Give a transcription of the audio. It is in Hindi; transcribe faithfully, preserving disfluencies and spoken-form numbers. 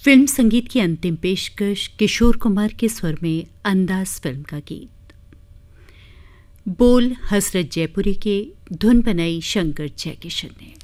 फिल्म संगीत की अंतिम पेशकश किशोर कुमार के स्वर में अंदाज फिल्म का गीत। बोल हसरत जयपुरी के, धुन बनाई शंकर जयकिशन ने।